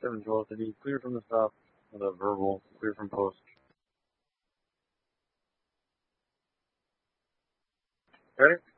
712 clear from the stop with a verbal, clear from post. Ready?